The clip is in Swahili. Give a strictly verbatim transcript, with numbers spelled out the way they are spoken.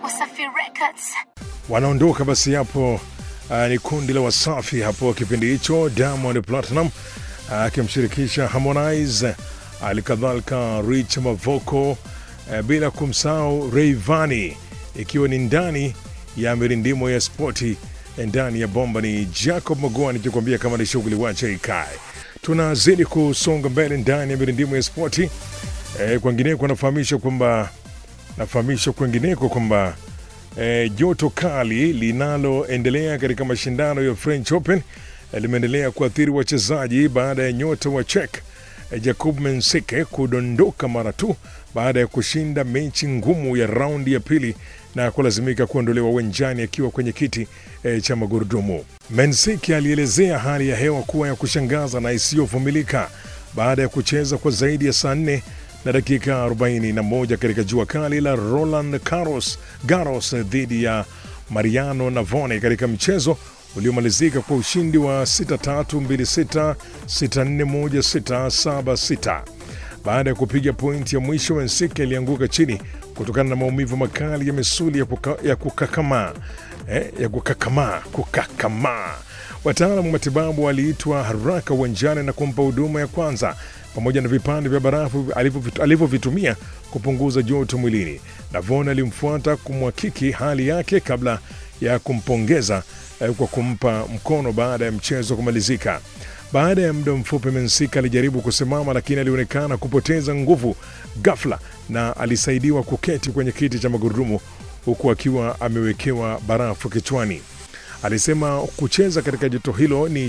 Wasafi Records. Wanaondoka basi hapo. Uh, ni kundi la Wasafi hapo kipindi hicho, Diamond Platinum akimshirikisha uh, Harmonize, alikadhalika Rich Mavoko, uh, bila kumsahau Rayvanny, ikiwa ni ndani ya mirindimo ya sporti. Ndani ya bomba ni Jacob Magoa nikikwambia kama ni shughuli wacha ikae. Tunazidi kusonga mbele ndani ya mirindimo ya sporti. E, kwengineko nafahamisha kwamba nafahamisha kwengineko kwamba e, joto kali linaloendelea katika mashindano ya French Open e, limeendelea kuathiri wachezaji baada ya nyota wa Czech e, Jakub Mensike kudondoka mara tu baada ya kushinda mechi ngumu ya raundi ya pili na kulazimika kuondolewa uwanjani akiwa kwenye kiti e, cha magurudumu. Mensike alielezea hali ya hewa kuwa ya kushangaza na isiyovumilika baada ya kucheza kwa zaidi ya saa nne na dakika arobaini na moja katika jua kali la Roland Garros, Garros dhidi ya Mariano Navone katika mchezo uliomalizika kwa ushindi wa sita tatu, mbili sita, sita nne, moja sita, saba sita. Baada ya kupiga pointi ya mwisho, Mensike alianguka chini kutokana na maumivu makali ya misuli ya, kuka, ya kukakamaa eh, ya kukakamaa kukakamaa. Wataalamu wa matibabu waliitwa haraka uwanjani na kumpa huduma ya kwanza pamoja na vipande vya barafu alivyovitumia kupunguza joto mwilini. Navone alimfuata kumhakiki hali yake kabla ya kumpongeza eh, kwa kumpa mkono baada ya mchezo kumalizika. Baada ya muda mfupi, Mensike alijaribu kusimama lakini alionekana kupoteza nguvu ghafla na alisaidiwa kuketi kwenye kiti cha magurudumu huku akiwa amewekewa barafu kichwani. Alisema kucheza katika joto hilo ni